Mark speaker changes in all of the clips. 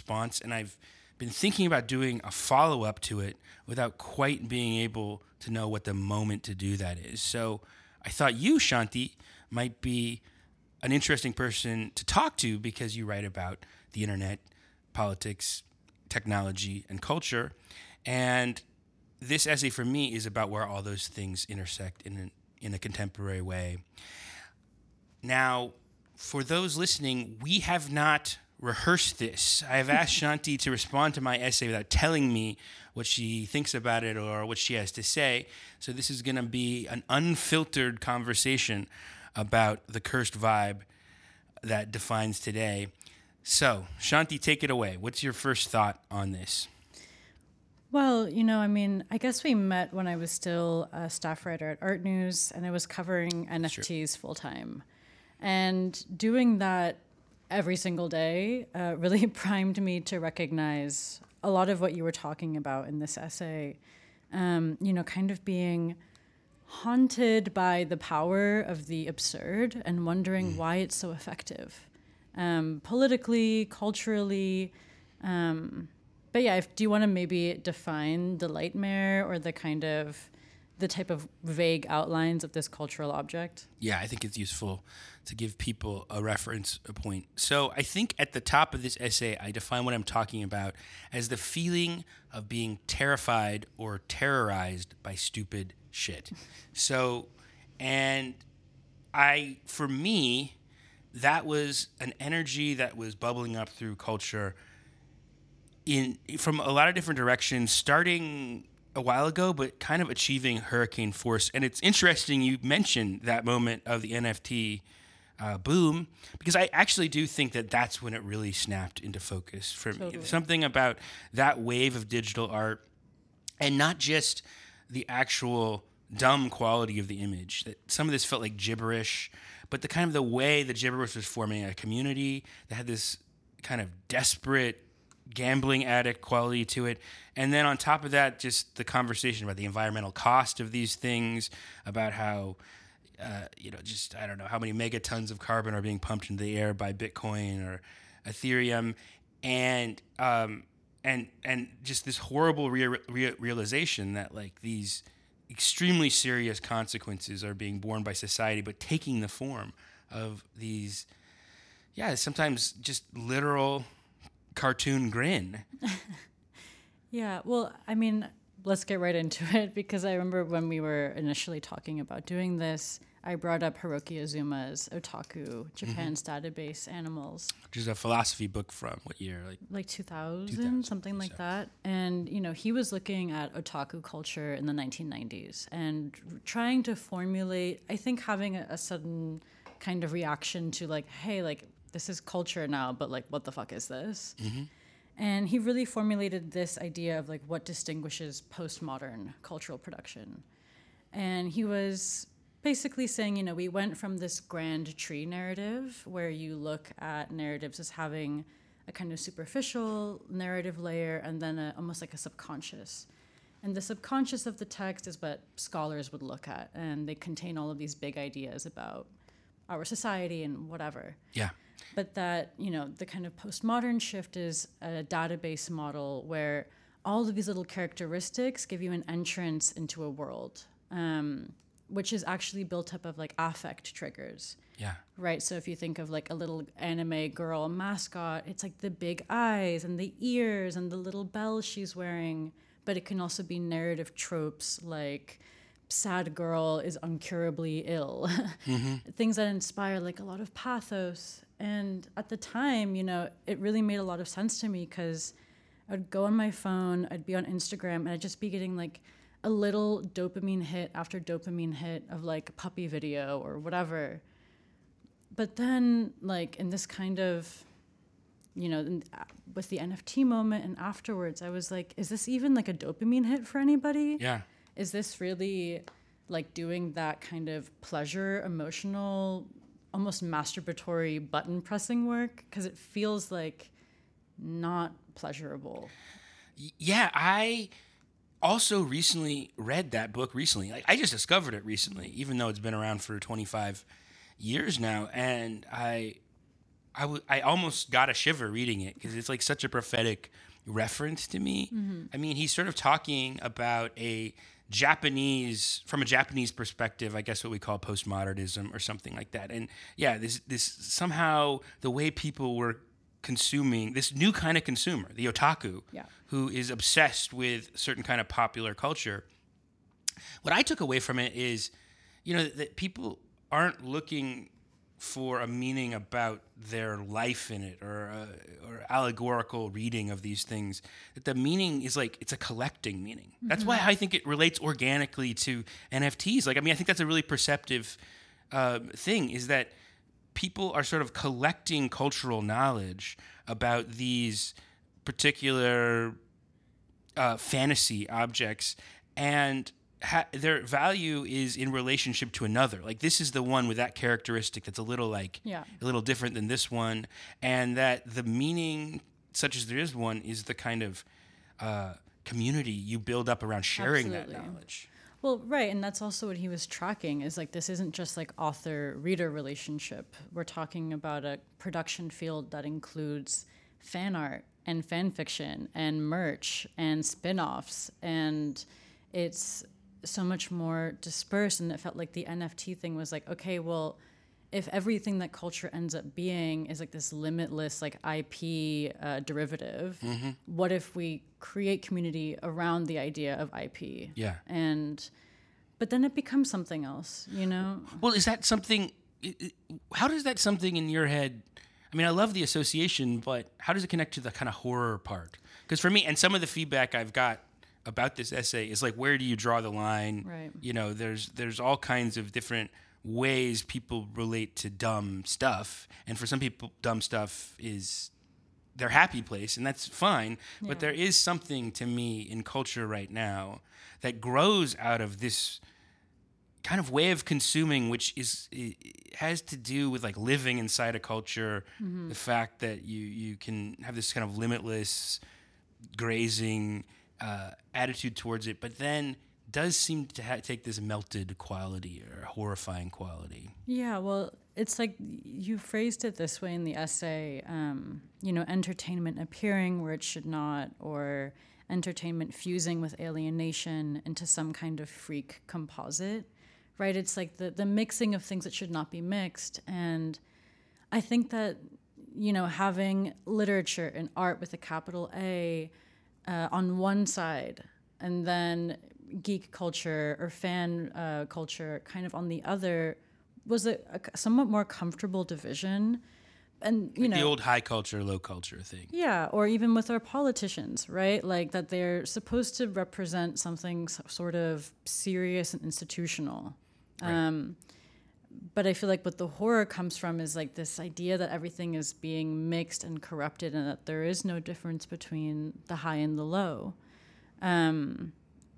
Speaker 1: response, and I've been thinking about doing a follow-up to it without quite being able to know what the moment to do that is. So I thought you, Shanti, might be an interesting person to talk to because you write about the internet, politics, technology, and culture. And this essay for me is about where all those things intersect in a contemporary way. Now, for those listening, we have not rehearsed this. I have asked Shanti to respond to my essay without telling me what she thinks about it or what she has to say. So this is going to be an unfiltered conversation about the cursed vibe that defines today. So, Shanti, take it away. What's your first thought on this?
Speaker 2: Well, I guess we met when I was still a staff writer at Art News, and I was covering NFTs full time. And doing that every single day really primed me to recognize a lot of what you were talking about in this essay. Kind of being haunted by the power of the absurd and wondering why it's so effective, politically, culturally. But yeah, do you want to maybe define the Lightmare or the type of vague outlines of this cultural object?
Speaker 1: Yeah, I think it's useful to give people a reference point. So I think at the top of this essay, I define what I'm talking about as the feeling of being terrified or terrorized by stupid shit. So, and for me, that was an energy that was bubbling up through culture from a lot of different directions, starting a while ago, but kind of achieving hurricane force. And it's interesting you mentioned that moment of the NFT boom, because I actually do think that that's when it really snapped into focus for me. Something about that wave of digital art, and not just the actual dumb quality of the image. That some of this felt like gibberish, but the way the gibberish was forming a community that had this kind of desperate gambling addict quality to it. And then on top of that, just the conversation about the environmental cost of these things, about how, I don't know how many megatons of carbon are being pumped into the air by Bitcoin or Ethereum. And just this horrible realization that like these extremely serious consequences are being borne by society, but taking the form of these, sometimes just literal cartoon grin.
Speaker 2: Yeah, well, let's get right into it, because I remember when we were initially talking about doing this, I brought up Hiroki Azuma's Otaku, Japan's Database Animals.
Speaker 1: Which is a philosophy book from what year?
Speaker 2: Like 2000, something like that. And, he was looking at otaku culture in the 1990s and trying to formulate, I think having a sudden kind of reaction to like, hey, like, this is culture now, but like, what the fuck is this? Mm-hmm. And he really formulated this idea of like what distinguishes postmodern cultural production. And he was basically saying, we went from this grand tree narrative where you look at narratives as having a kind of superficial narrative layer and then almost like a subconscious. And the subconscious of the text is what scholars would look at, and they contain all of these big ideas about our society and whatever.
Speaker 1: Yeah.
Speaker 2: But that, the kind of postmodern shift is a database model where all of these little characteristics give you an entrance into a world, which is actually built up of like affect triggers.
Speaker 1: Yeah.
Speaker 2: Right. So if you think of like a little anime girl mascot, it's like the big eyes and the ears and the little bells she's wearing. But it can also be narrative tropes like sad girl is incurably ill, things that inspire like a lot of pathos. And at the time, it really made a lot of sense to me, because I'd go on my phone, I'd be on Instagram, and I'd just be getting like a little dopamine hit after dopamine hit of like a puppy video or whatever. But then like in this kind of, with the NFT moment and afterwards, I was like, is this even like a dopamine hit for anybody?
Speaker 1: Yeah.
Speaker 2: Is this really like doing that kind of pleasure, emotional, almost masturbatory button pressing work? Because it feels like not pleasurable.
Speaker 1: Yeah, I also recently read that book recently. Like, I just discovered it recently, even though it's been around for 25 years now. And I I almost got a shiver reading it because it's like such a prophetic reference to me. I mean, he's sort of talking about from a Japanese perspective, I guess what we call postmodernism or something like that. And yeah, this somehow the way people were consuming this new kind of consumer, the otaku, who is obsessed with certain kind of popular culture. What I took away from it is, that people aren't looking for a meaning about their life in it or allegorical reading of these things. That the meaning is like it's a collecting meaning. That's why I think it relates organically to NFTs. I think that's a really perceptive thing, is that people are sort of collecting cultural knowledge about these particular fantasy objects, and their value is in relationship to another. Like, this is the one with that characteristic that's a little different than this one, and that the meaning, such as there is one, is the kind of community you build up around sharing that knowledge.
Speaker 2: Well, right, and that's also what he was tracking, is like this isn't just like author-reader relationship. We're talking about a production field that includes fan art and fan fiction and merch and spin-offs, and it's so much more dispersed. And it felt like the NFT thing was like, okay, well, if everything that culture ends up being is like this limitless like IP derivative, what if we create community around the idea of IP?
Speaker 1: Yeah.
Speaker 2: But then it becomes something else,
Speaker 1: Well, is that something, how does that something in your head, I mean, I love the association, but how does it connect to the kind of horror part? Because for me, and some of the feedback I've got about this essay is like, where do you draw the line?
Speaker 2: Right.
Speaker 1: There's all kinds of different ways people relate to dumb stuff, and for some people dumb stuff is their happy place, and that's fine. But there is something to me in culture right now that grows out of this kind of way of consuming, which has to do with like living inside a culture, the fact that you can have this kind of limitless grazing attitude towards it, but then does seem to take this melted quality or horrifying quality.
Speaker 2: Yeah, well, it's like you phrased it this way in the essay, entertainment appearing where it should not, or entertainment fusing with alienation into some kind of freak composite, right? It's like the mixing of things that should not be mixed. And I think that, having literature and art with a capital A on one side, and then geek culture or fan culture kind of on the other, was a somewhat more comfortable division. And
Speaker 1: the old high culture, low culture thing.
Speaker 2: Yeah, or even with our politicians, right? Like that they're supposed to represent something sort of serious and institutional. Right. But I feel like what the horror comes from is like this idea that everything is being mixed and corrupted, and that there is no difference between the high and the low. And,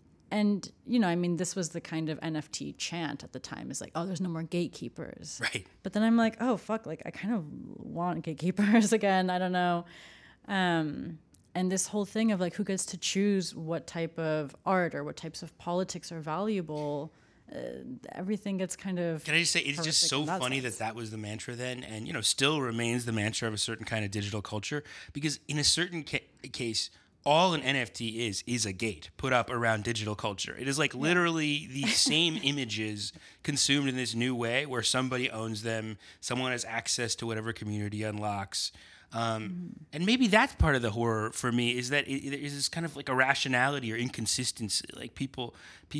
Speaker 2: this was the kind of NFT chant at the time, is like, oh, there's no more gatekeepers.
Speaker 1: Right.
Speaker 2: But then I'm like, oh, fuck, like I kind of want gatekeepers again. I don't know. And this whole thing of like, who gets to choose what type of art or what types of politics are valuable, everything gets kind of...
Speaker 1: Can I just say, it's just so funny that was the mantra then, and, still remains the mantra of a certain kind of digital culture, because in a certain case, all an NFT is a gate put up around digital culture. It is like literally the same images consumed in this new way where somebody owns them, someone has access to whatever community unlocks. And maybe that's part of the horror for me, is that it is this kind of like irrationality or inconsistency. Like people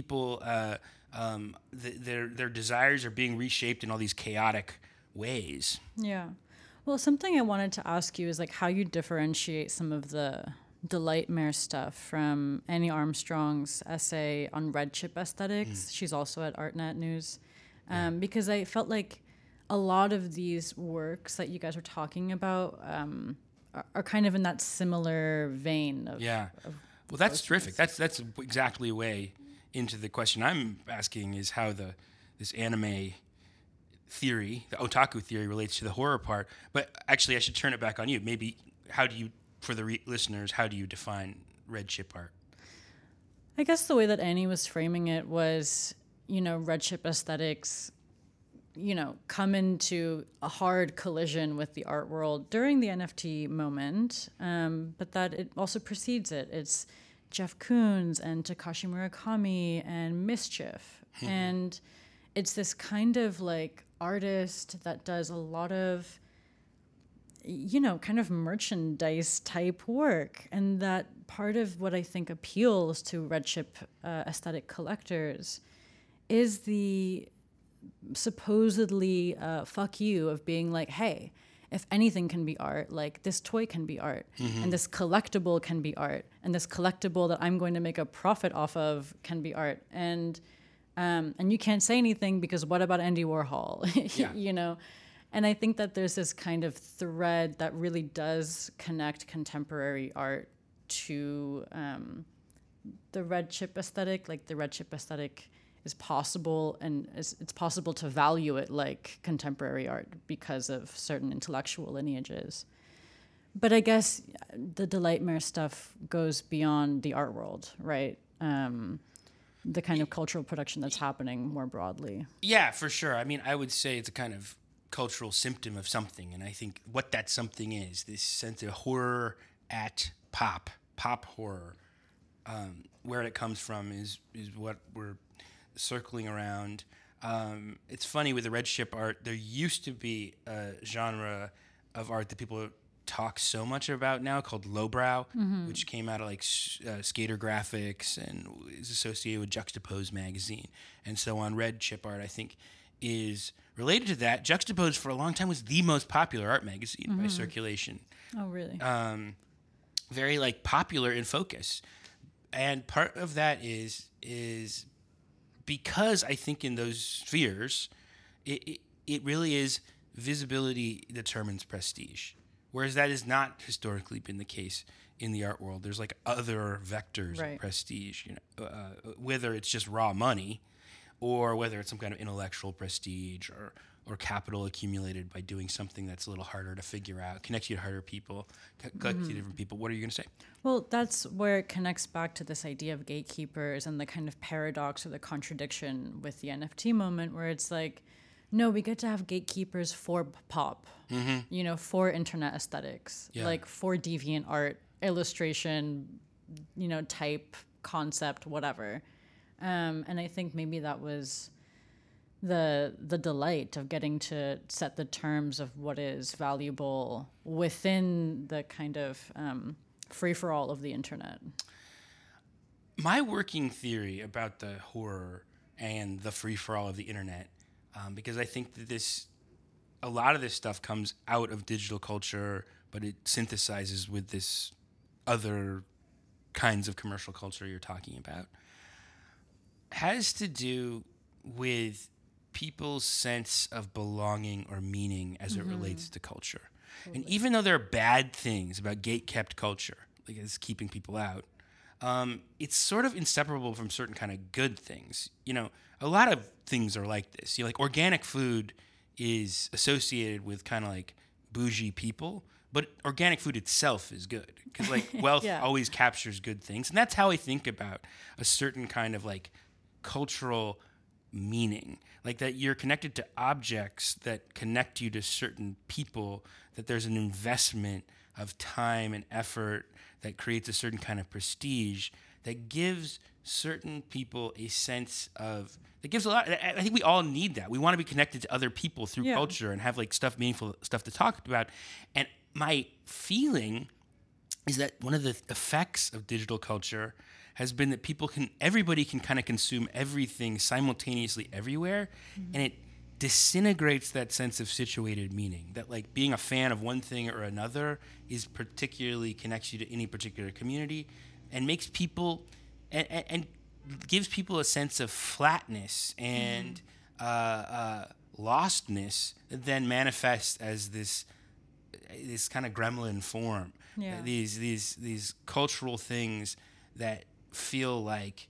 Speaker 1: their desires are being reshaped in all these chaotic ways.
Speaker 2: Yeah. Well, something I wanted to ask you is like how you differentiate some of the Delightmare stuff from Annie Armstrong's essay on red chip aesthetics. She's also at ArtNet News. Because I felt like a lot of these works that you guys are talking about are kind of in that similar vein of...
Speaker 1: Well, that's terrific. That's exactly a way into the question I'm asking, is how this anime theory, the otaku theory, relates to the horror part. But actually, I should turn it back on you. Maybe how do you... For the listeners, how do you define red chip art?
Speaker 2: I guess the way that Annie was framing it was, red chip aesthetics come into a hard collision with the art world during the NFT moment, but that it also precedes it. It's Jeff Koons and Takashi Murakami and Mischief. And it's this kind of like artist that does a lot of, kind of merchandise type work. And that part of what I think appeals to red chip aesthetic collectors is the supposedly fuck you of being like, hey, if anything can be art, like this toy can be art, and this collectible can be art, and this collectible that I'm going to make a profit off of can be art, and you can't say anything because what about Andy Warhol?
Speaker 1: Yeah.
Speaker 2: And I think that there's this kind of thread that really does connect contemporary art to the red chip aesthetic. Like the red chip aesthetic is possible, and it's possible to value it like contemporary art because of certain intellectual lineages. But I guess the Delightmare stuff goes beyond the art world, right? The kind of cultural production that's happening more broadly.
Speaker 1: Yeah, for sure. I mean, I would say it's a kind of cultural symptom of something, and I think what that something is, this sense of horror at pop horror, where it comes from is what we're circling around. It's funny with the red chip art, there used to be a genre of art that people talk so much about now called lowbrow, which came out of like Skater Graphics and is associated with Juxtapose magazine and so on. Red chip art, I think, is related to that. Juxtapose for a long time was the most popular art magazine by circulation.
Speaker 2: Oh, really?
Speaker 1: Very like popular in focus, and part of that is because I think in those spheres, it really is visibility determines prestige, whereas that has not historically been the case in the art world. There's like other vectors of prestige, whether it's just raw money, or whether it's some kind of intellectual prestige or capital accumulated by doing something that's a little harder to figure out, connects you to harder people, connects you to different people. What are you going to say?
Speaker 2: Well, that's where it connects back to this idea of gatekeepers and the kind of paradox or the contradiction with the NFT moment, where it's like, no, we get to have gatekeepers for pop, for internet aesthetics, like for deviant art, illustration, type, concept, whatever. And I think maybe that was the delight of getting to set the terms of what is valuable within the kind of free-for-all of the internet.
Speaker 1: My working theory about the horror and the free-for-all of the internet, because I think that a lot of this stuff comes out of digital culture, but it synthesizes with this other kinds of commercial culture you're talking about, has to do with people's sense of belonging or meaning as it relates to culture. Totally. And even though there are bad things about gate-kept culture, like it's keeping people out, it's sort of inseparable from certain kind of good things. A lot of things are like this. Like organic food is associated with kind of like bougie people, but organic food itself is good because like wealth always captures good things. And that's how I think about a certain kind of like cultural meaning, like that you're connected to objects that connect you to certain people, that there's an investment of time and effort that creates a certain kind of prestige that gives certain people a sense of, that gives a lot. I think we all need that. We want to be connected to other people through culture and have like meaningful stuff to talk about. And my feeling is that one of the effects of digital culture has been that everybody can kind of consume everything simultaneously everywhere, and it disintegrates that sense of situated meaning, that like being a fan of one thing or another is particularly connects you to any particular community and makes people and gives people a sense of flatness and lostness that then manifests as this kind of gremlin form. These cultural things that feel like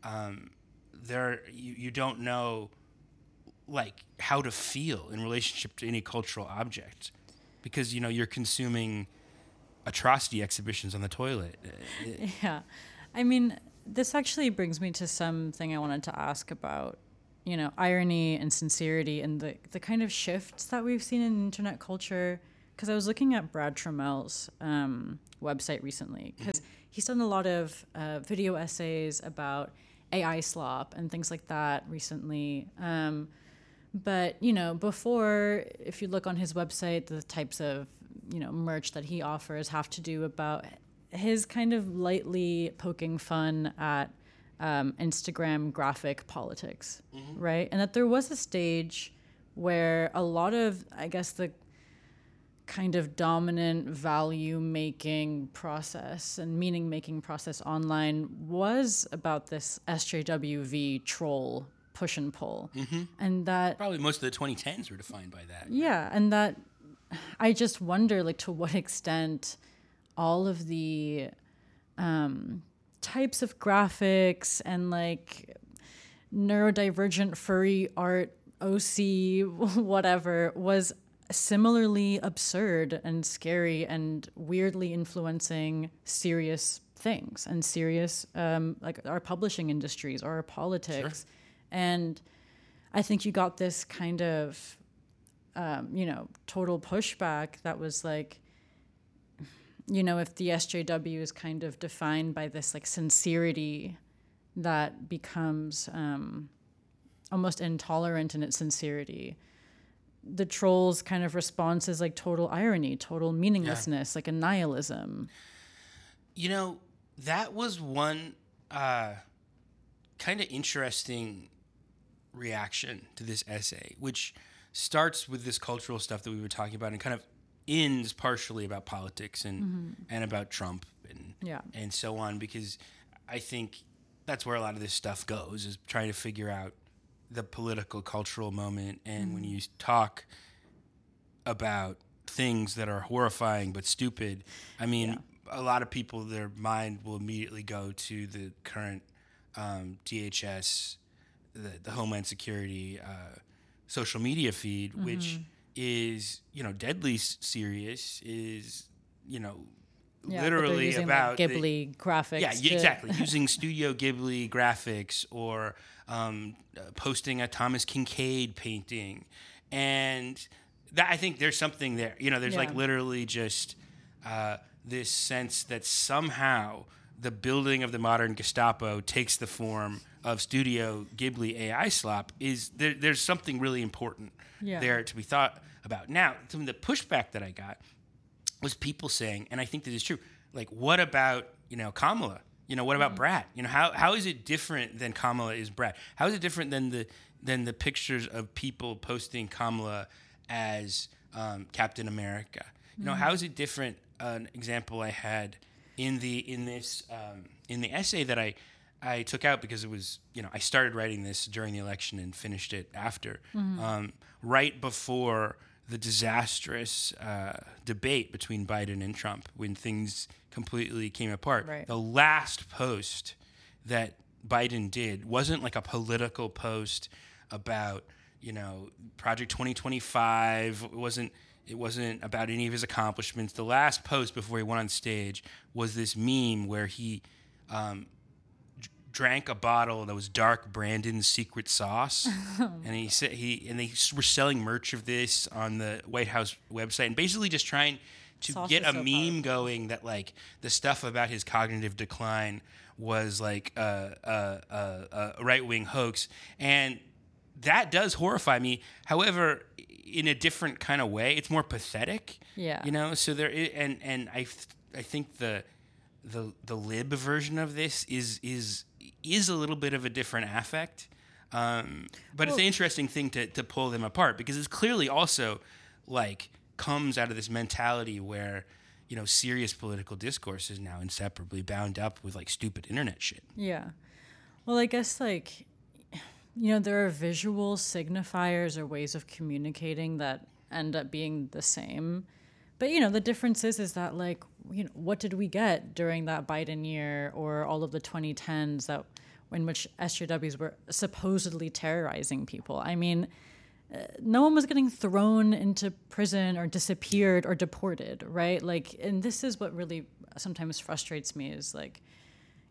Speaker 1: you don't know like how to feel in relationship to any cultural object because you're consuming atrocity exhibitions on the toilet.
Speaker 2: I mean, this actually brings me to something I wanted to ask about irony and sincerity and the kind of shifts that we've seen in internet culture. Because I was looking at Brad Trommel's website recently, because he's done a lot of video essays about AI slop and things like that recently. But, before, if you look on his website, the types of, merch that he offers have to do about his kind of lightly poking fun at Instagram graphic politics, right? And that there was a stage where a lot of, I guess, the kind of dominant value-making process and meaning-making process online was about this SJWV troll push and pull. And that...
Speaker 1: Probably most of the 2010s were defined by that.
Speaker 2: Yeah, and that... I just wonder, like, to what extent all of the types of graphics and, like, neurodivergent furry art, OC, whatever, was similarly absurd and scary and weirdly influencing serious things and serious, like, our publishing industries or our politics. Sure. And I think you got this kind of, total pushback that was like, if the SJW is kind of defined by this, like, sincerity that becomes almost intolerant in its sincerity, the trolls' kind of response is like total irony, total meaninglessness, like a nihilism.
Speaker 1: That was one kind of interesting reaction to this essay, which starts with this cultural stuff that we were talking about and kind of ends partially about politics and about Trump and so on, because I think that's where a lot of this stuff goes, is trying to figure out the political cultural moment. And when you talk about things that are horrifying but stupid, I mean, a lot of people, their mind will immediately go to the current DHS, the Homeland Security social media feed, which is, deadly serious, is, literally about
Speaker 2: like Ghibli graphics.
Speaker 1: Yeah, exactly. Using Studio Ghibli graphics, or posting a Thomas Kincaid painting. And that, I think there's something there. There's like literally just this sense that somehow the building of the modern Gestapo takes the form of Studio Ghibli AI slop. There's something really important there to be thought about. Now, some of the pushback that I got was people saying, and I think this is true, like, what about, Kamala? What about Brad? How is it different than Kamala is Brad? How is it different than the pictures of people posting Kamala as Captain America? How is it different? An example I had in the essay that I took out, because it was, I started writing this during the election and finished it after, right before the disastrous debate between Biden and Trump, when things completely came apart.
Speaker 2: Right.
Speaker 1: The last post that Biden did wasn't like a political post about, Project 2025. It wasn't about any of his accomplishments. The last post before he went on stage was this meme where he drank a bottle that was Dark Brandon's secret sauce, and he said they were selling merch of this on the White House website, and basically just trying to get a meme going that, like, the stuff about his cognitive decline was like a right-wing hoax, and that does horrify me. However, in a different kind of way, it's more pathetic.
Speaker 2: Yeah.
Speaker 1: So there is, and I think the lib version of this is a little bit of a different affect, but it's an interesting thing to pull them apart, because it's clearly also, like, comes out of this mentality where, serious political discourse is now inseparably bound up with, like, stupid internet shit.
Speaker 2: Yeah. Well, I guess, like, there are visual signifiers or ways of communicating that end up being the same. But, the difference is that, like, what did we get during that Biden year, or all of the 2010s in which SJWs were supposedly terrorizing people? I mean, no one was getting thrown into prison or disappeared or deported, right? Like, and this is what really sometimes frustrates me, is like,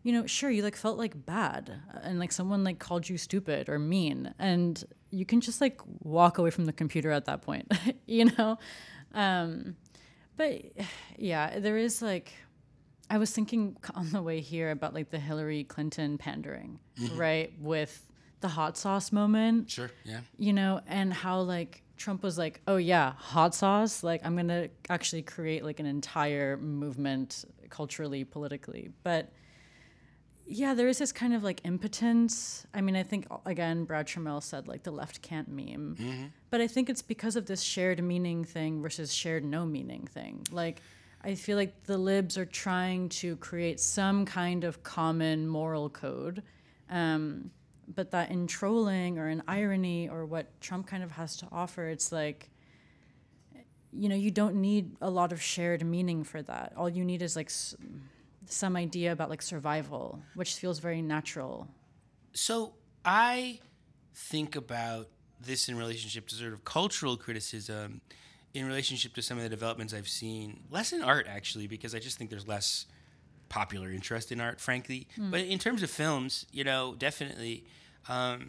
Speaker 2: you know, sure, you like felt like bad and like someone like called you stupid or mean, and you can just like walk away from the computer at that point, you know? But yeah, there is like, I was thinking on the way here about like the Hillary Clinton pandering, right? With the hot sauce moment.
Speaker 1: Sure, yeah.
Speaker 2: You know, and how like Trump was like, oh yeah, hot sauce. Like I'm going to actually create like an entire movement culturally, politically. But yeah, there is this kind of like impotence. I mean, I think, again, Brad Trammell said like the left can't meme. But I think it's because of this shared meaning thing versus shared no meaning thing. Like, I feel like the libs are trying to create some kind of common moral code. But that in trolling or in irony or what Trump kind of has to offer, it's like, you know, you don't need a lot of shared meaning for that. All you need is like some idea about like survival, which feels very natural.
Speaker 1: So I think about this in relationship to sort of cultural criticism, in relationship to some of the developments I've seen, less in art actually, because I just think there's less popular interest in art, frankly. But in terms of films, you know, definitely, and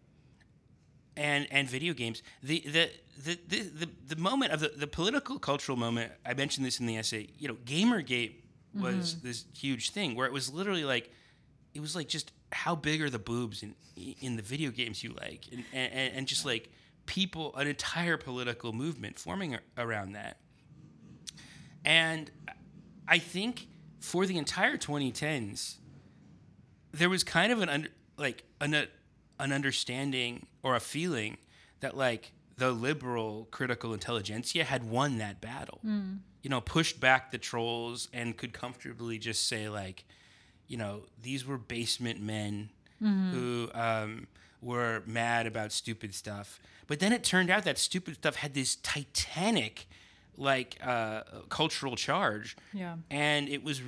Speaker 1: video games, the moment of the political cultural moment. I mentioned this in the essay. You know, Gamergate was this huge thing where it was literally like, it was like just how big are the boobs in the video games you like, and just like people, an entire political movement forming around that. And I think for the entire 2010s, there was kind of an understanding or a feeling that like the liberal critical intelligentsia had won that battle. You know, pushed back the trolls and could comfortably just say like, you know, these were basement men who were mad about stupid stuff. But then it turned out that stupid stuff had this titanic like cultural charge.
Speaker 2: Yeah.
Speaker 1: And it was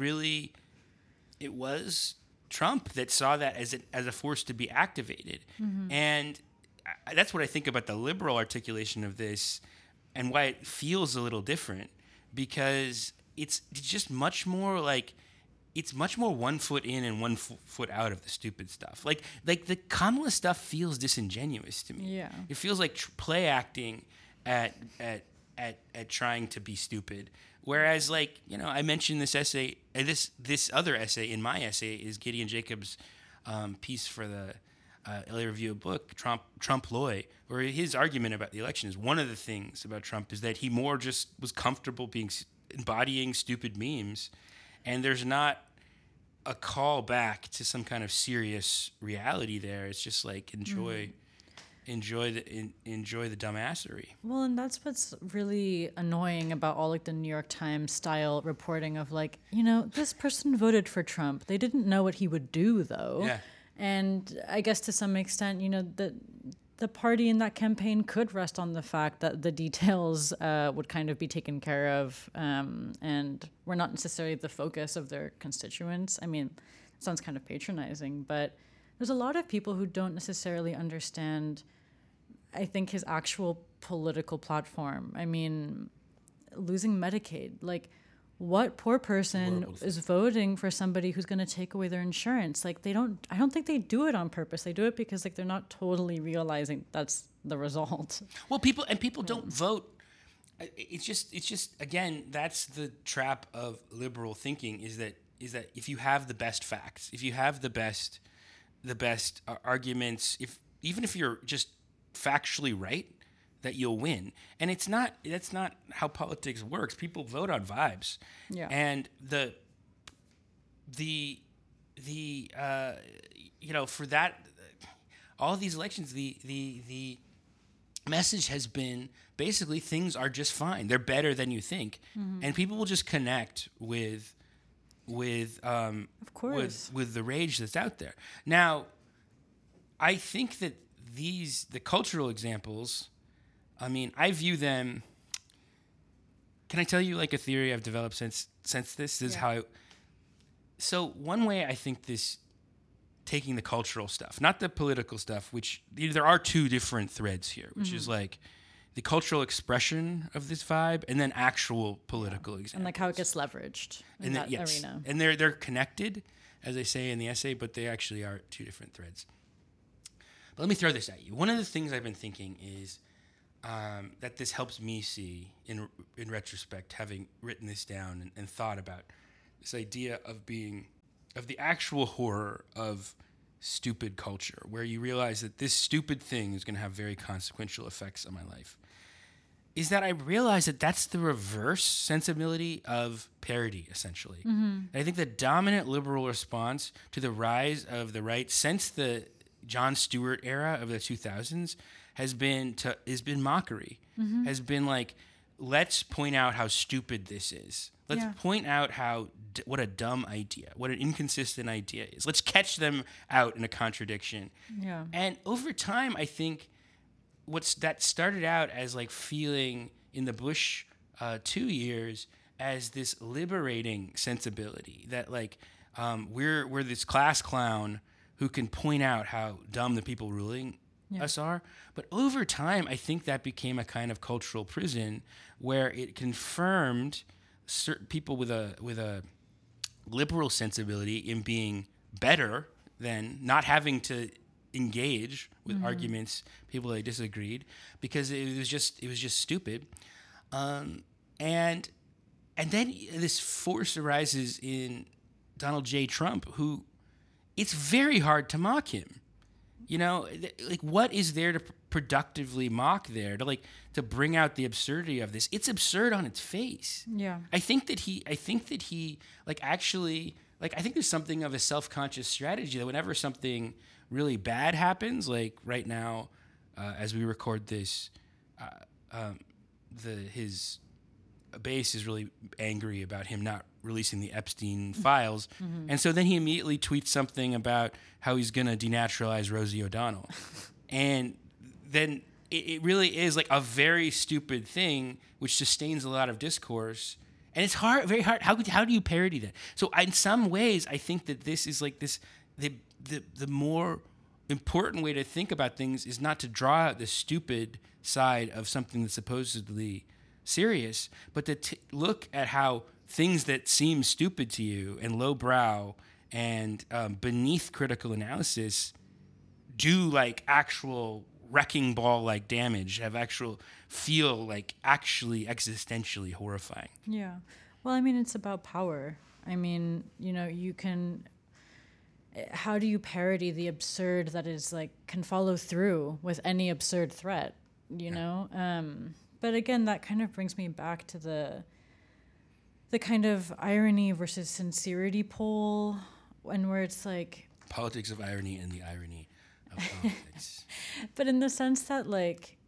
Speaker 1: Trump that saw that as a force to be activated. And that's what I think about the liberal articulation of this and why it feels a little different, because it's just much more like, it's much more 1 foot in and 1 foot out of the stupid stuff. Like the Kamala stuff feels disingenuous to me.
Speaker 2: Yeah.
Speaker 1: It feels like play acting at trying to be stupid. Whereas, like, you know, I mentioned this essay, this other essay in my essay is Gideon Jacobs' piece for the LA Review of Book, Trump Loy, where his argument about the election is one of the things about Trump is that he more just was comfortable embodying stupid memes, and there's not a call back to some kind of serious reality there. It's just like enjoy the dumbassery.
Speaker 2: Well, and that's what's really annoying about all like the New York Times style reporting of like, you know, this person voted for Trump. They didn't know what he would do though.
Speaker 1: Yeah.
Speaker 2: And I guess to some extent, you know, the party in that campaign could rest on the fact that the details would kind of be taken care of, and were not necessarily the focus of their constituents. I mean, it sounds kind of patronizing, but there's a lot of people who don't necessarily understand, I think, his actual political platform. I mean, losing Medicaid, like, what poor person is voting for somebody who's going to take away their insurance? Like, I don't think they do it on purpose. They do it because like they're not totally realizing that's the result.
Speaker 1: Well, people don't vote. It's just again, that's the trap of liberal thinking is that if you have the best facts, if you have the best arguments, even if you're just factually right, that you'll win. And that's not how politics works. People vote on vibes.
Speaker 2: Yeah.
Speaker 1: And the you know, for that, all these elections, the message has been basically things are just fine. They're better than you think. And people will just connect with
Speaker 2: Of course.
Speaker 1: with the rage that's out there. Now, I think that the cultural examples, I mean, I view them. Can I tell you like a theory I've developed since this? This is how. So one way I think this, taking the cultural stuff, not the political stuff, which there are two different threads here, which is like the cultural expression of this vibe, and then actual political examples,
Speaker 2: And like how it gets leveraged in that arena.
Speaker 1: And they're connected, as they say in the essay, but they actually are two different threads. But let me throw this at you. One of the things I've been thinking is that this helps me see, in retrospect, having written this down and thought about this idea of the actual horror of stupid culture, where you realize that this stupid thing is going to have very consequential effects on my life, is that I realize that that's the reverse sensibility of parody, essentially. Mm-hmm. I think the dominant liberal response to the rise of the right since the Jon Stewart era of the 2000s has been mockery, mm-hmm. has been like, let's point out how stupid this is. Let's point out what a dumb idea, what an inconsistent idea is. Let's catch them out in a contradiction. Yeah. And over time, I think that started out as like feeling in the Bush 2 years as this liberating sensibility that like we're this class clown who can point out how dumb the people ruling us are. But over time, I think that became a kind of cultural prison where it confirmed certain people with a liberal sensibility in being better than not having to engage with arguments people they disagreed, because it was just stupid, and then this force arises in Donald J. Trump, who it's very hard to mock him. You know, like, what is there to productively mock there, to bring out the absurdity of this? It's absurd on its face. Yeah. I think that he actually, I think there's something of a self-conscious strategy that whenever something really bad happens, like right now, as we record this, his base is really angry about him not releasing the Epstein files. Mm-hmm. And so then he immediately tweets something about how he's going to denaturalize Rosie O'Donnell. And then it really is like a very stupid thing, which sustains a lot of discourse. And it's hard, very hard. How do you parody that? So in some ways, I think that this is like this, the more important way to think about things is not to draw out the stupid side of something that's supposedly serious, but to look at how things that seem stupid to you and lowbrow and beneath critical analysis do like actual wrecking ball like damage, feel like actually existentially horrifying.
Speaker 2: Yeah. Well, I mean, it's about power. I mean, how do you parody the absurd that is like can follow through with any absurd threat, you know? But again, that kind of brings me back to the kind of irony versus sincerity pole, and where it's like
Speaker 1: politics of irony and the irony of politics.
Speaker 2: But in the sense that, like,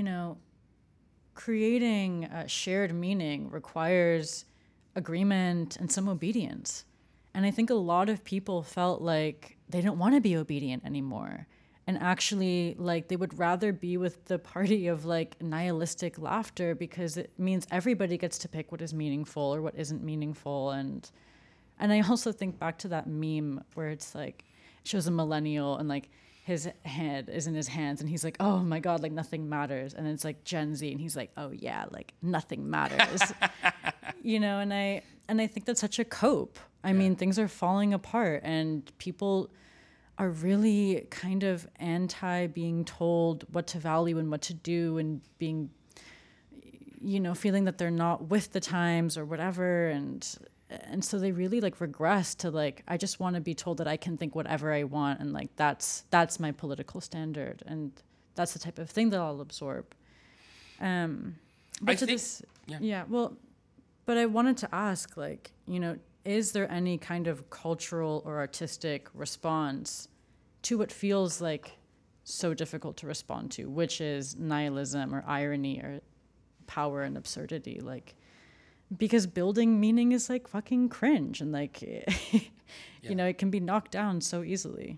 Speaker 2: creating a shared meaning requires agreement and some obedience. And I think a lot of people felt like they don't want to be obedient anymore. And actually, like, they would rather be with the party of, like, nihilistic laughter, because it means everybody gets to pick what is meaningful or what isn't meaningful. And I also think back to that meme where it's, like, it shows a millennial and, like, his head is in his hands and he's like, oh, my God, like, nothing matters. And it's, like, Gen Z and he's like, oh, yeah, like, nothing matters. And I think that's such a cope. I mean, things are falling apart and people are really kind of anti being told what to value and what to do, and being, feeling that they're not with the times or whatever. And so they really like regress to like, I just want to be told that I can think whatever I want. And like, that's my political standard. And that's the type of thing that I'll absorb. But I wanted to ask, like, is there any kind of cultural or artistic response to what feels like so difficult to respond to, which is nihilism or irony or power and absurdity? Like, because building meaning is like fucking cringe, and like, it can be knocked down so easily.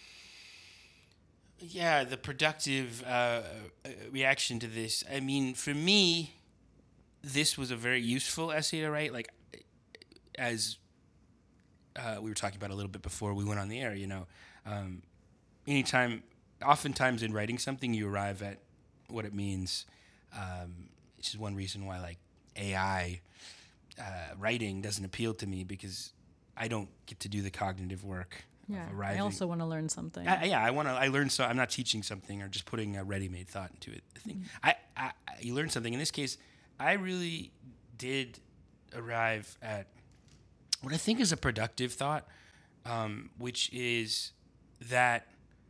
Speaker 1: Yeah, the productive reaction to this. I mean, for me, this was a very useful essay to write. Like, as we were talking about a little bit before we went on the air, oftentimes in writing something, you arrive at what it means. Which is one reason why, like, AI writing doesn't appeal to me, because I don't get to do the cognitive work
Speaker 2: Yeah,
Speaker 1: of arriving.
Speaker 2: I also want to learn something.
Speaker 1: I learn. So I'm not teaching something or just putting a ready-made thought into it. I think you learn something. In this case, I really did arrive at what I think is a productive thought, which is that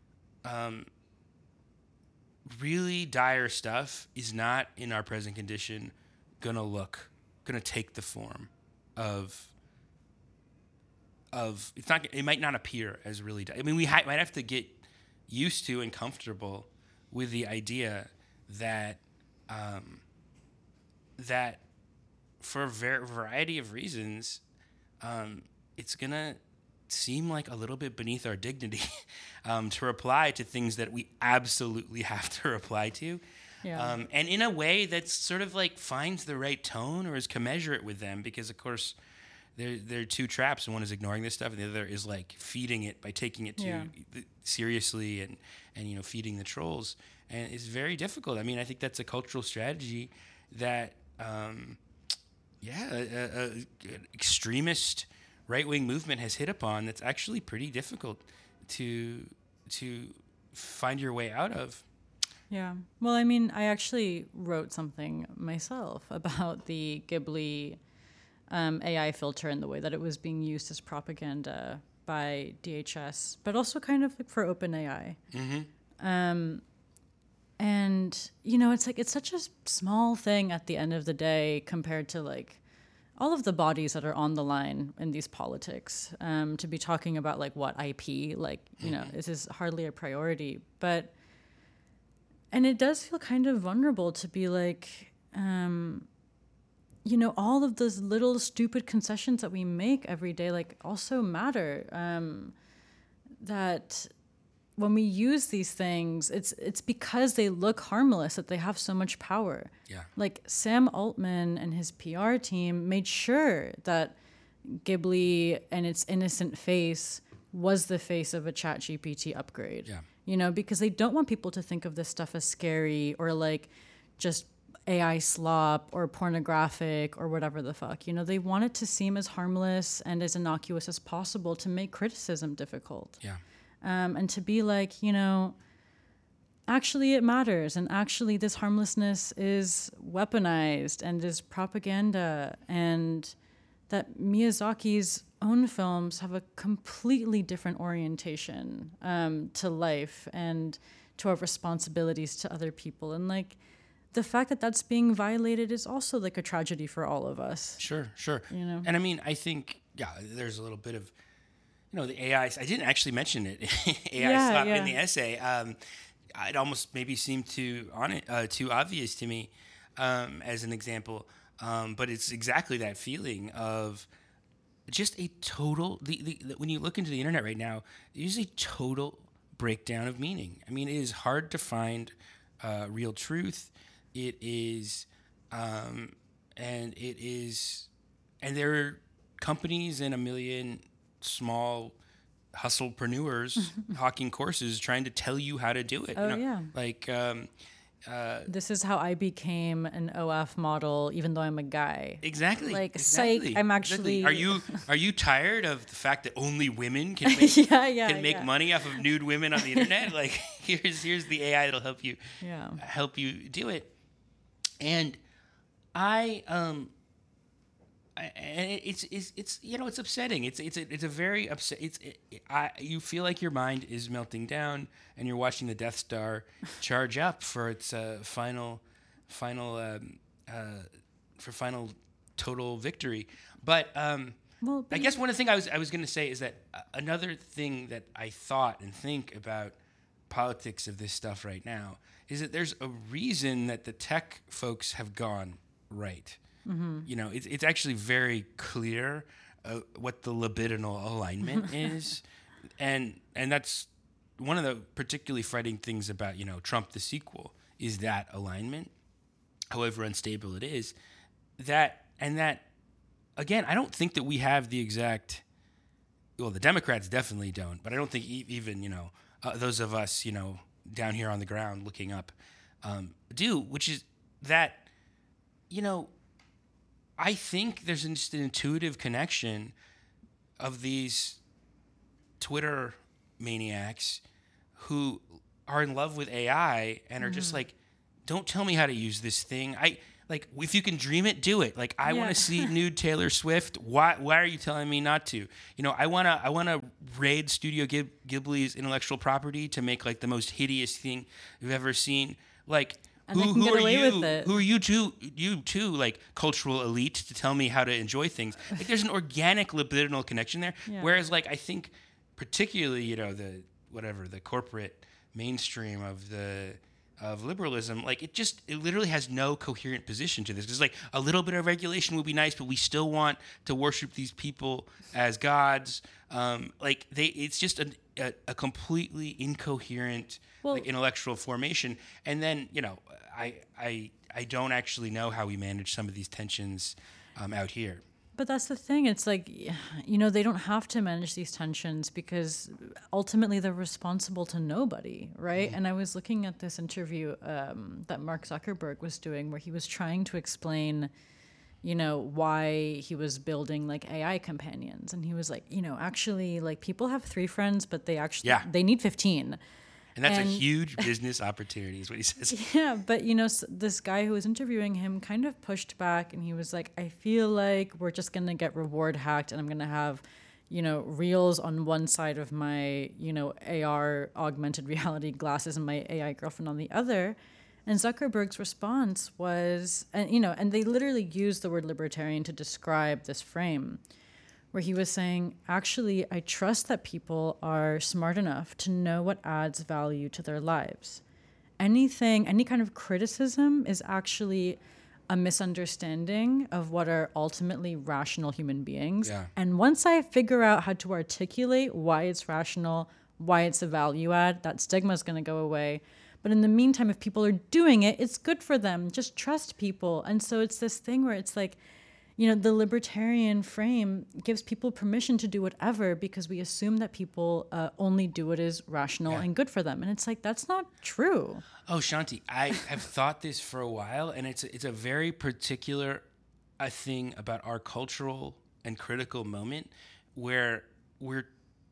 Speaker 1: really dire stuff is not in our present condition gonna take the form of it's not. It might not appear as really. I mean, we might have to get used to and comfortable with the idea that that for a variety of reasons, it's gonna seem like a little bit beneath our dignity to reply to things that we absolutely have to reply to.
Speaker 2: Yeah.
Speaker 1: And in a way that's sort of like finds the right tone or is commensurate with them, because of course there are two traps. One is ignoring this stuff, and the other is like feeding it by taking it too seriously and feeding the trolls. And it's very difficult. I mean, I think that's a cultural strategy that extremist right-wing movement has hit upon. That's actually pretty difficult to find your way out of.
Speaker 2: Yeah. Well, I mean, I actually wrote something myself about the Ghibli AI filter and the way that it was being used as propaganda by DHS, but also kind of like for OpenAI. Mm-hmm. And, it's like, it's such a small thing at the end of the day compared to like all of the bodies that are on the line in these politics, to be talking about like what IP, like, this is hardly a priority, and it does feel kind of vulnerable to be like, all of those little stupid concessions that we make every day, like also matter, that when we use these things, it's because they look harmless that they have so much power.
Speaker 1: Yeah.
Speaker 2: Like Sam Altman and his PR team made sure that Ghibli and its innocent face was the face of a ChatGPT upgrade.
Speaker 1: Yeah.
Speaker 2: Because they don't want people to think of this stuff as scary or like just AI slop or pornographic or whatever the fuck. They want it to seem as harmless and as innocuous as possible to make criticism difficult.
Speaker 1: Yeah.
Speaker 2: And to be like, actually it matters, and actually this harmlessness is weaponized and is propaganda, and that Miyazaki's own films have a completely different orientation to life and to our responsibilities to other people. And like the fact that that's being violated is also like a tragedy for all of us.
Speaker 1: Sure. And I mean, I think, there's a little bit of, the AI, I didn't actually mention it, AI slap in the essay. It almost maybe seemed too obvious to me as an example. But it's exactly that feeling of just a total, when you look into the internet right now, there's a total breakdown of meaning. I mean, it is hard to find real truth. It is, and there are companies and a million small hustlepreneurs hawking courses trying to tell you how to do it. Like
Speaker 2: this is how I became an OF model, even though I'm a guy.
Speaker 1: Exactly.
Speaker 2: Like psych. I'm actually.
Speaker 1: Are you tired of the fact that only women can make money off of nude women on the internet? Like here's the AI that'll help you do it. And it's upsetting. It's a very upset. You feel like your mind is melting down, and you're watching the Death Star charge up for its final total victory. But I guess one of the things I was going to say is that another thing that I thought and think about politics of this stuff right now is that there's a reason that the tech folks have gone right. Mm-hmm. It's actually very clear what the libidinal alignment is, and that's one of the particularly frightening things about Trump the sequel is that alignment, however unstable it is. That again, I don't think that we have the exact. Well, the Democrats definitely don't, but I don't think even those of us down here on the ground looking up do, which is that I think there's just an intuitive connection of these Twitter maniacs who are in love with AI and are just like, don't tell me how to use this thing. Like, if you can dream it, do it. Like, I want to see nude Taylor Swift. Why are you telling me not to? You know, I wanna raid Studio Ghibli's intellectual property to make like the most hideous thing you've ever seen. Like,
Speaker 2: and who are you? With it.
Speaker 1: Who are you two, like cultural elite, to tell me how to enjoy things? Like, there's an organic libidinal connection there. Yeah. Whereas, like, I think particularly, you know, the corporate mainstream of liberalism, like it literally has no coherent position to this. It's like a little bit of regulation would be nice, but we still want to worship these people as gods. It's just a completely incoherent like intellectual formation. And then, you know, I don't actually know how we manage some of these tensions out here.
Speaker 2: But that's the thing. It's like, you know, they don't have to manage these tensions because ultimately they're responsible to nobody, right? Mm-hmm. And I was looking at this interview that Mark Zuckerberg was doing where he was trying to explain, you know, why he was building like AI companions. And he was like, you know, actually, like people have 3 friends, but they they need 15.
Speaker 1: And that's a huge business opportunity is what he says.
Speaker 2: Yeah, but, you know, this guy who was interviewing him kind of pushed back and he was like, I feel like we're just going to get reward hacked and I'm going to have, you know, reels on one side of my, you know, AR augmented reality glasses and my AI girlfriend on the other. And Zuckerberg's response was, and, you know, and they literally used the word libertarian to describe this frame, where he was saying, actually, I trust that people are smart enough to know what adds value to their lives. Any kind of criticism is actually a misunderstanding of what are ultimately rational human beings. Yeah. And once I figure out how to articulate why it's rational, why it's a value add, that stigma is going to go away. But in the meantime, if people are doing it, it's good for them. Just trust people. And so it's this thing where it's like, you know, the libertarian frame gives people permission to do whatever because we assume that people only do what is rational and good for them. And it's like, that's not true.
Speaker 1: Oh, Shanti, I have thought this for a while, and it's a very particular thing about our cultural and critical moment where we're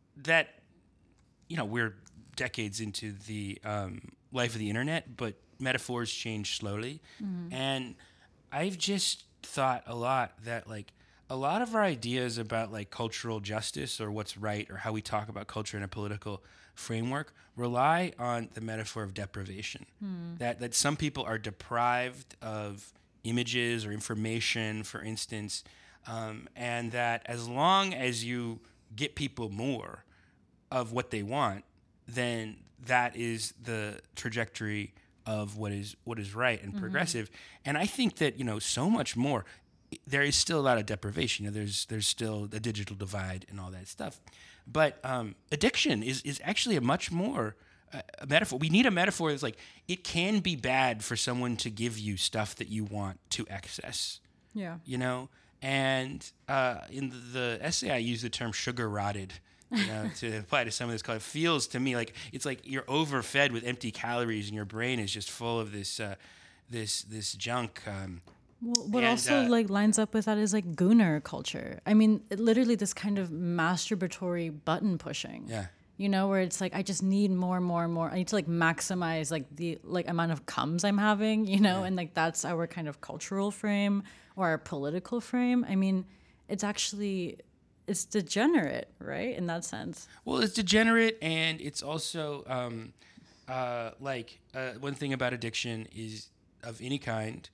Speaker 1: decades into the life of the internet, but metaphors change slowly. Mm-hmm. And I've just thought a lot that like a lot of our ideas about like cultural justice or what's right or how we talk about culture in a political framework rely on the metaphor of deprivation. That some people are deprived of images or information, for instance, and that as long as you get people more of what they want, then that is the trajectory of what is right and progressive. And I think that, you know, so much more, there is still a lot of deprivation. You know, there's still a digital divide and all that stuff. But addiction is actually a much more a metaphor. We need a metaphor that's like, it can be bad for someone to give you stuff that you want to access.
Speaker 2: Yeah.
Speaker 1: You know? And in the essay, I use the term sugar rotted. You know, to apply to some of this, it feels to me like it's like you're overfed with empty calories and your brain is just full of this this junk.
Speaker 2: What also like lines up with that is like gooner culture. I mean, literally this kind of masturbatory button pushing.
Speaker 1: Yeah.
Speaker 2: You know, where it's like I just need more. I need to like maximize like the like amount of comes I'm having. You know, and like that's our kind of cultural frame or our political frame. I mean, it's degenerate, right? In that sense.
Speaker 1: Well, it's degenerate, and it's also one thing about addiction is of any kind,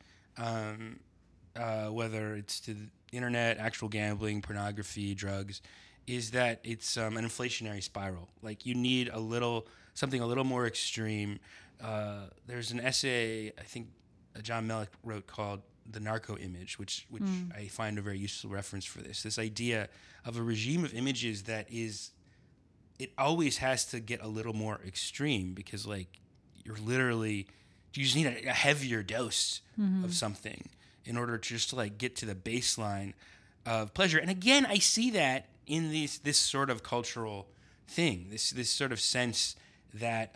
Speaker 1: whether it's to the internet, actual gambling, pornography, drugs, is that it's an inflationary spiral. Like you need something a little more extreme. There's an essay I think John Melick wrote called The Narco Image, which I find a very useful reference for this. This idea of a regime of images that it always has to get a little more extreme because like you just need a heavier dose of something in order to just like get to the baseline of pleasure. And again, I see that in this sort of cultural thing, this sort of sense that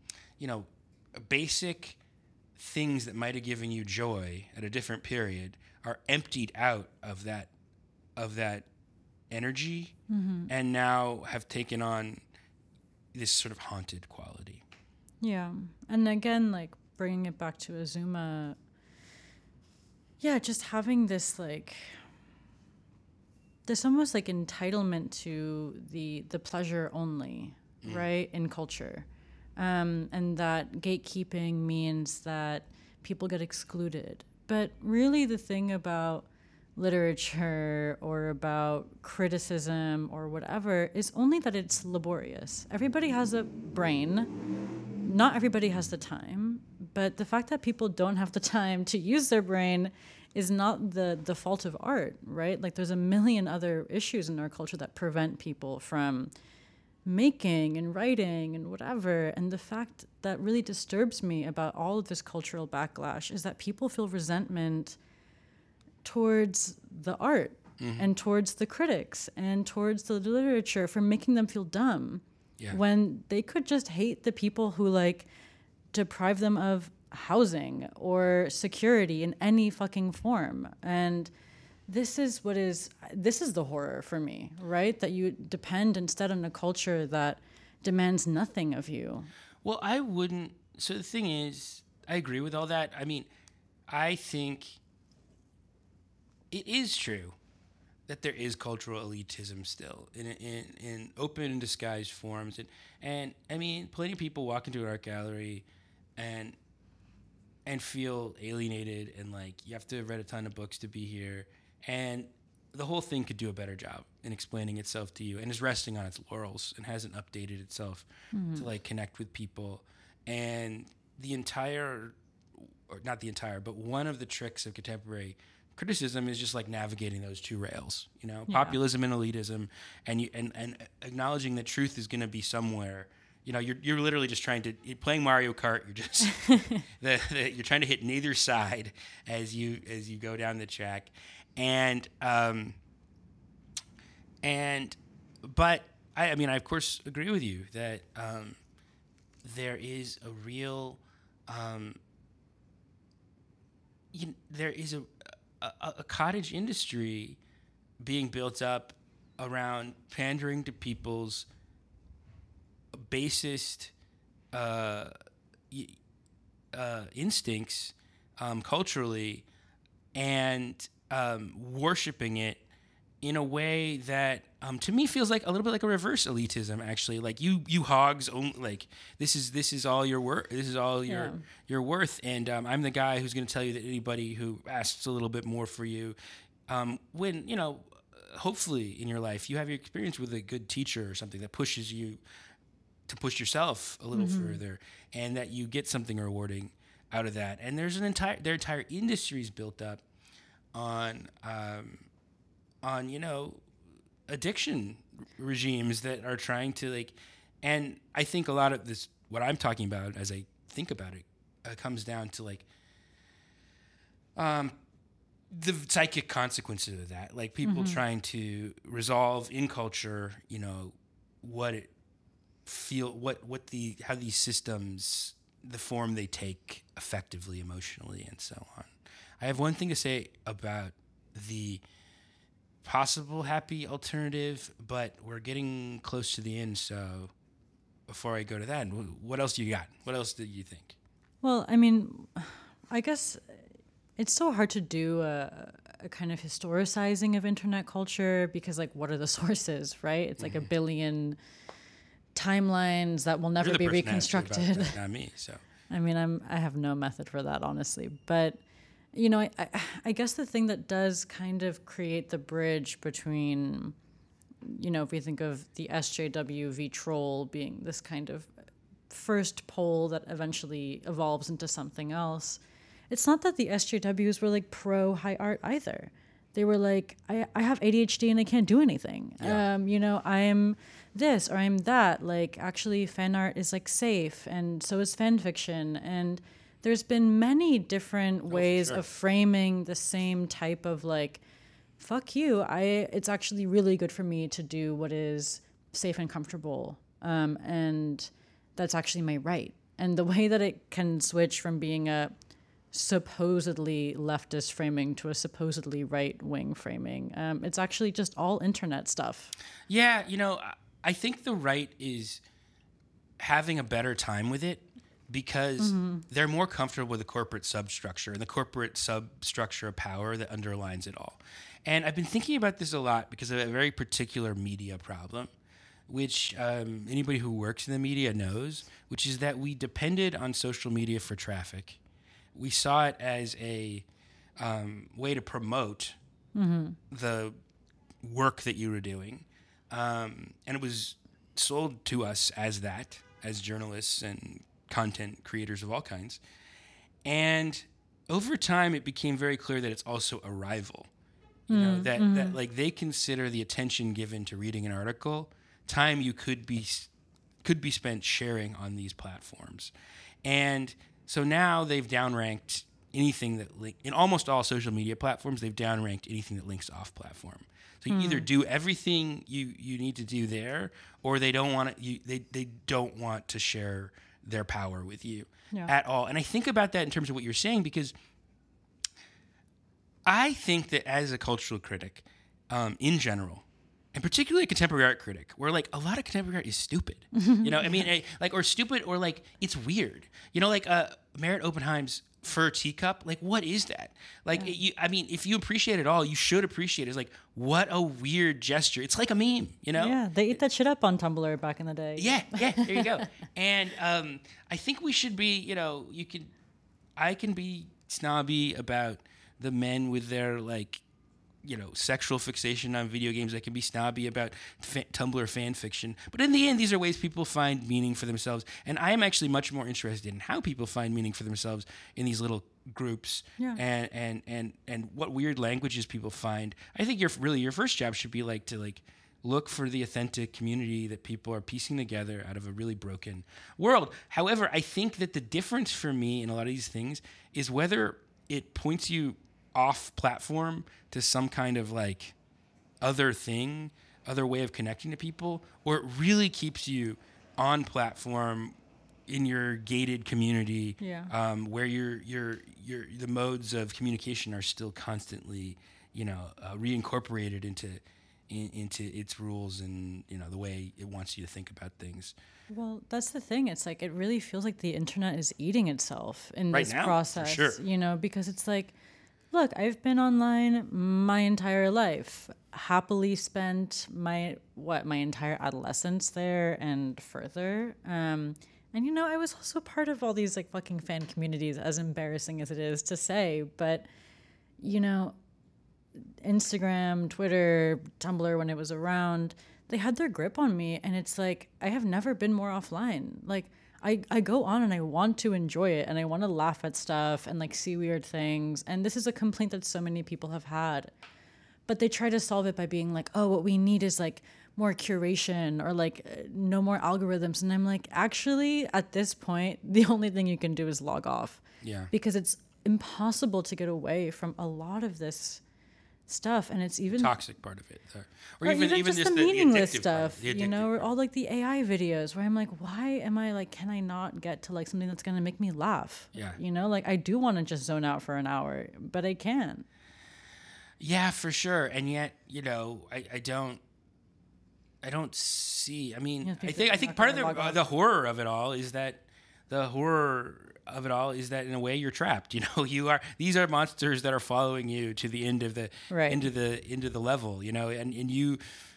Speaker 1: basic things that might have given you joy at a different period are emptied out of that energy and now have taken on this sort of haunted quality.
Speaker 2: Yeah. And again, like bringing it back to Azuma, just having this like, there's almost like entitlement to the pleasure only, right, in culture. And that gatekeeping means that people get excluded. But really the thing about literature or about criticism or whatever is only that it's laborious. Everybody has a brain. Not everybody has the time. But the fact that people don't have the time to use their brain is not the fault of art, right? Like there's a million other issues in our culture that prevent people from making and writing and whatever. And the fact that really disturbs me about all of this cultural backlash is that people feel resentment towards the art and towards the critics and towards the literature for making them feel dumb when they could just hate the people who like deprive them of housing or security in any fucking form. And this is the horror for me, right? That you depend instead on a culture that demands nothing of you.
Speaker 1: Well, I wouldn't. So the thing is, I agree with all that. I mean, I think it is true that there is cultural elitism still in open and disguised forms. And I mean, plenty of people walk into an art gallery and feel alienated and like you have to have read a ton of books to be here. And the whole thing could do a better job in explaining itself to you and is resting on its laurels and hasn't updated itself to like connect with people. And but one of the tricks of contemporary criticism is just like navigating those two rails, populism and elitism, and acknowledging that truth is going to be somewhere. You're literally just you're playing Mario Kart. You're just you're trying to hit neither side as you go down the track. But I mean, I of course agree with you that there is a real, there is a cottage industry being built up around pandering to people's basest instincts culturally and worshiping it in a way that to me feels like a little bit like a reverse elitism. Actually, like you hogs only, like this is all your worth. This is all your worth, and I'm the guy who's going to tell you that anybody who asks a little bit more for you, when hopefully in your life you have your experience with a good teacher or something that pushes you to push yourself a little further, and that you get something rewarding out of that. And their entire industries built up on addiction regimes that are trying to like, and I think a lot of this, what I'm talking about as I think about it, comes down to like the psychic consequences of that, like people trying to resolve in culture, how these systems, the form they take effectively, emotionally, and so on. I have one thing to say about the possible happy alternative, but we're getting close to the end, so before I go to that, what else do you got? What else do you think?
Speaker 2: Well, I mean, I guess it's so hard to do a kind of historicizing of internet culture because, like, what are the sources, right? It's like a billion timelines that will never be reconstructed.
Speaker 1: That, not me, so.
Speaker 2: I mean, I have no method for that, honestly. But, I guess the thing that does kind of create the bridge between, if we think of the SJW v. Troll being this kind of first pole that eventually evolves into something else, it's not that the SJWs were like pro high art either. They were like, I have ADHD and I can't do anything. Yeah. I'm this or I'm that. Like, actually, fan art is like safe, and so is fan fiction. And there's been many different ways of framing the same type of like, fuck you. It's actually really good for me to do what is safe and comfortable, and that's actually my right. And the way that it can switch from being a supposedly leftist framing to a supposedly right-wing framing. It's actually just all internet stuff.
Speaker 1: Yeah, I think the right is having a better time with it because they're more comfortable with the corporate substructure and the corporate substructure of power that underlines it all. And I've been thinking about this a lot because of a very particular media problem, which anybody who works in the media knows, which is that we depended on social media for traffic. We saw it as a way to promote the work that you were doing. And it was sold to us as that, as journalists and content creators of all kinds. And over time, it became very clear that it's also a rival. That like they consider the attention given to reading an article time you could be spent sharing on these platforms. And so now they've downranked anything that in almost all social media platforms, they've downranked anything that links off platform. So you either do everything you need to do there, or they don't want to, they don't want to share their power with you at all. And I think about that in terms of what you're saying, because I think that as a cultural critic, in general, and particularly a contemporary art critic, where like a lot of contemporary art is stupid, or stupid, or like it's weird, like Merritt Oppenheim's fur teacup, like what is that? Like, if you appreciate it all, you should appreciate it. It's like, what a weird gesture. It's like a meme,
Speaker 2: Yeah, they eat that shit up on Tumblr back in the day.
Speaker 1: Yeah, there you go. And I think we should be, I can be snobby about the men with their like, sexual fixation on video games. I can be snobby about Tumblr fan fiction. But in the end, these are ways people find meaning for themselves. And I am actually much more interested in how people find meaning for themselves in these little groups and what weird languages people find. I think your first job should be like to like look for the authentic community that people are piecing together out of a really broken world. However, I think that the difference for me in a lot of these things is whether it points you off platform to some kind of like other way of connecting to people, or it really keeps you on platform in your gated community, where the modes of communication are still constantly, reincorporated into its rules and the way it wants you to think about things.
Speaker 2: Well, that's the thing. It's like it really feels like the internet is eating itself in
Speaker 1: right
Speaker 2: this
Speaker 1: now,
Speaker 2: process.
Speaker 1: For sure.
Speaker 2: Because it's like, look, I've been online my entire life. Happily spent my entire adolescence there and further. And I was also part of all these like fucking fan communities, as embarrassing as it is to say. But Instagram, Twitter, Tumblr, when it was around, they had their grip on me, and it's like I have never been more offline. Like I go on and I want to enjoy it, and I want to laugh at stuff and like see weird things. And this is a complaint that so many people have had. But they try to solve it by being like, oh, what we need is like more curation or like no more algorithms. And I'm like, actually, at this point, the only thing you can do is log off.
Speaker 1: Yeah.
Speaker 2: Because it's impossible to get away from a lot of this stuff, and it's even
Speaker 1: toxic part of it, or
Speaker 2: even just the meaningless stuff,
Speaker 1: or
Speaker 2: all like the AI videos where I'm like, why am I like, can I not get to like something that's gonna make me laugh? Like I do want to just zone out for an hour, but I can.
Speaker 1: Yeah, for sure. And yet, I don't see. I mean, I think part of the horror of it all is that in a way you're trapped. These are monsters that are following you to the end of the into the level. And you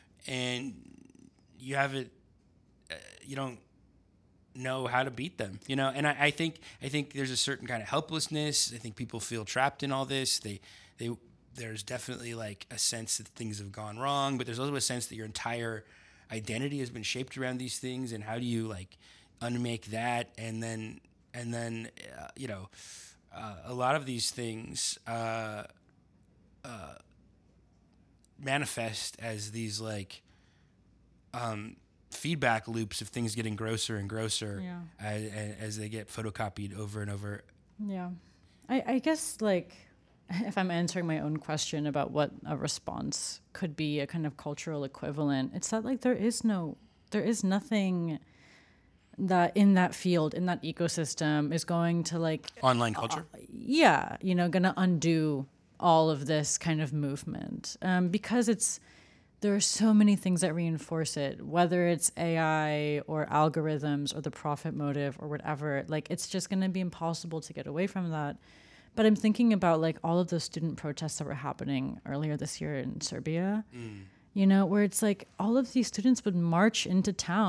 Speaker 1: have it. You don't know how to beat them. And I think there's a certain kind of helplessness. I think people feel trapped in all this. There's definitely like a sense that things have gone wrong, but there's also a sense that your entire identity has been shaped around these things. And how do you like unmake that? And then a lot of these things manifest as these like feedback loops of things getting grosser and grosser as they get photocopied over and over.
Speaker 2: Yeah. I guess like if I'm answering my own question about what a response could be, a kind of cultural equivalent, it's that like there is nothing that in that field, in that ecosystem, is going to like
Speaker 1: online culture.
Speaker 2: Gonna undo all of this kind of movement, because there are so many things that reinforce it, whether it's AI or algorithms or the profit motive or whatever. Like, it's just going to be impossible to get away from that. But I'm thinking about like all of those student protests that were happening earlier this year in Serbia, where it's like all of these students would march into town